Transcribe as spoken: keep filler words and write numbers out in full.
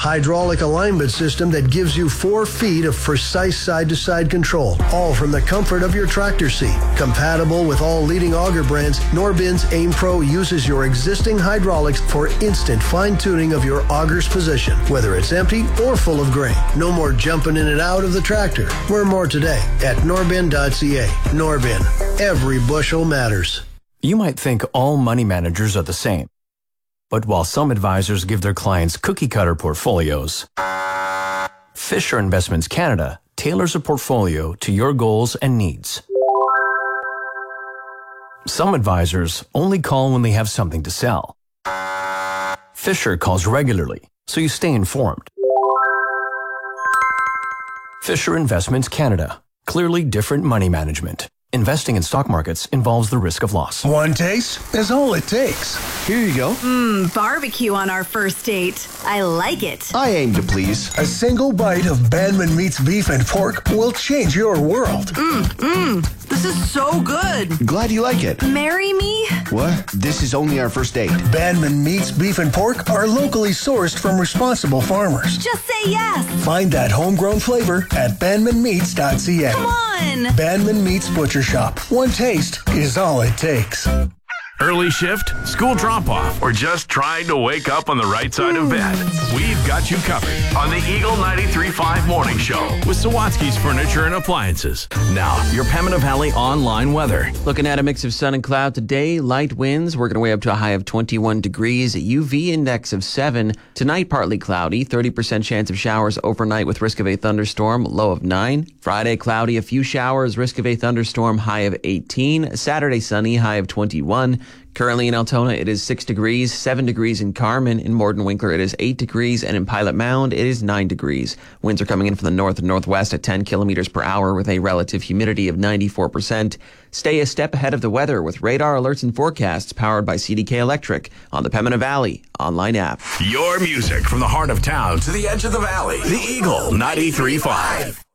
hydraulic alignment system that gives you four feet of precise side-to-side control, all from the comfort of your tractor seat. Compatible with all leading auger brands, Norbin's Aim Pro uses your existing hydraulics for instant fine-tuning of your auger's position, whether it's empty or full of grain. No more jumping in and out of the tractor. Learn more today at norbin dot c a. Norbin. Every bushel matters. You might think all money managers are the same. But while some advisors give their clients cookie-cutter portfolios, Fisher Investments Canada tailors a portfolio to your goals and needs. Some advisors only call when they have something to sell. Fisher calls regularly, so you stay informed. Fisher Investments Canada. Clearly different money management. Investing in stock markets involves the risk of loss. One taste is all it takes. Here you go. Mmm, barbecue on our first date. I like it. I aim to please. A single bite of Banman Meats beef and pork will change your world. Mmm, mmm. This is so good. Glad you like it. Marry me? What? This is only our first date. Banman Meats beef and pork are locally sourced from responsible farmers. Just say yes. Find that homegrown flavor at banman meats dot c a. Come on. Banman Meats Butcher Shop. One taste is all it takes. Early shift, school drop-off, or just trying to wake up on the right side of bed? We've got you covered on the Eagle ninety-three point five Morning Show with Sawatsky's Furniture and Appliances. Now, your Pembina Valley online weather. Looking at a mix of sun and cloud today, light winds working our way up to a high of twenty-one degrees, a U V index of seven. Tonight, partly cloudy, thirty percent chance of showers overnight with risk of a thunderstorm, low of nine. Friday, cloudy, a few showers, risk of a thunderstorm, high of eighteen. Saturday, sunny, high of twenty-one. Currently in Altona, it is six degrees, seven degrees in Carmen. In Morden Winkler, it is eight degrees, and in Pilot Mound, it is nine degrees. Winds are coming in from the north and northwest at ten kilometers per hour with a relative humidity of ninety-four percent. Stay a step ahead of the weather with radar alerts and forecasts powered by C D K Electric on the Pembina Valley online app. Your music from the heart of town to the edge of the valley. The Eagle ninety-three point five.